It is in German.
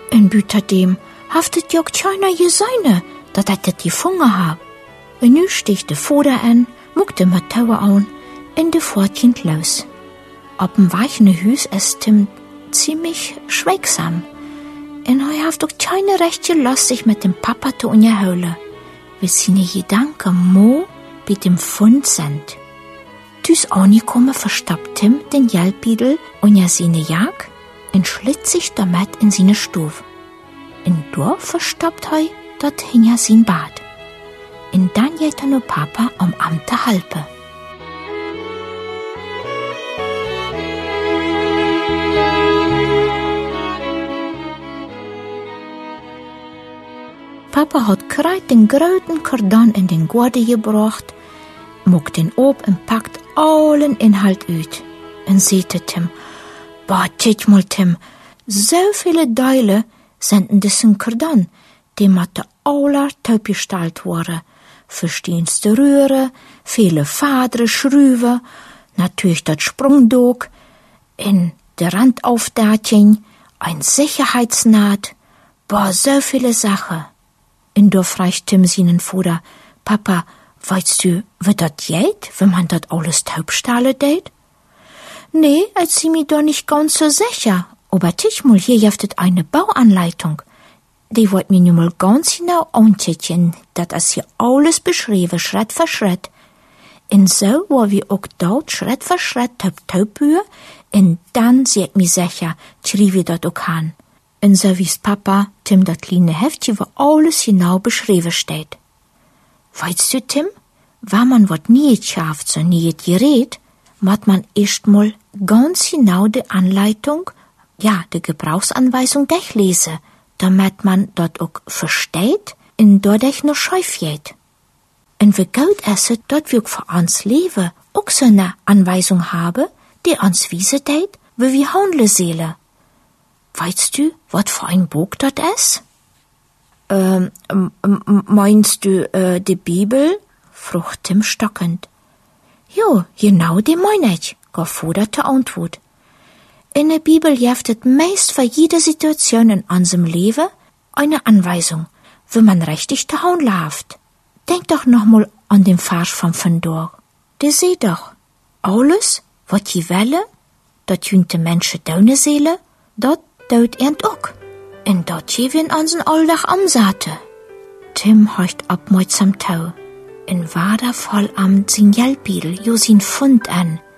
En buitendem heeft het ook keiner gezien dat ik het gevangen heb. En nu steeg de vader aan, mocht de touwen aan en de voortkind los. Op een weg naar huis is Tim ziemlich schweigsam. En hij heeft ook keine rechte lust zich met dem Papa te onderhouden. We zijn gedanken moe bij dem Fund zijn. Dus aangekomen verstapt Tim den Geldbeutel onder zijn jak en schlitt sich damit in seine Stube. En dort verstoppt hij dat hinter zijn bad. En dan geht naar Papa om am te helpen. Papa had kruid den groten kardan in den Gorde gebracht, mocht den op en pakt allen Inhalt uit. En zei Tim, kijk mal Tim, zoveel deilen zijn in diesen kardan, die met de aller tuip gestalt worden. Verschiedenste Röhren, viele Fadern, Schruven, natürlich das Sprungdog, in der Randaufdatchen, ein Sicherheitsnaht, so viele Sachen. Und da fragt Tim seinen Vater, Papa, weißt du, wie das geht, wenn man das alles taubstahlen tät? Nee, ich bin mir da nicht ganz so sicher, aber tisch mal, hier gibt eine Bauanleitung. Die wird mir nun mal ganz genau anchecken, dat is hier alles beschreven, Schritt für Schritt. En so war wir auch dort Schritt für Schritt taubühe, en dann seht mir sicher, schrie wir dat auch an. En so wies Papa Tim dat kleine Heftje, wo alles genau beschreven steht. Weißt du, Tim, wenn man wat niet schafft, so niet gerät, moet man erst mal ganz genau die Anleitung, ja, die Gebrauchsanweisung durchlesen, damit man dort auch versteht und dadurch noch scheif geht. Und wie gut ist es, dass wir für uns Leben auch so eine Anweisung haben, die uns wiesen tät, wie wir handeln sollen. Weißt du, was für ein Buch das ist? Meinst du die Bibel? Frug Tim stockend. Jo, genau die meine ich, gab Vater zur Antwort. In der Bibel gibt es meist für jede Situation in unserem Leben eine Anweisung, wie man richtig zu handeln hat. Denk doch nochmal an den Vers von vandaag. Der sagt doch, alles, was je welle, dat jünte Menschen tun sollen, dat tut er auch. Und dat je wir in unseren Alltag umsetzen. Tim horcht abmerksam tau. En war da voll am sein Geldbeutel, jo sein Fund an.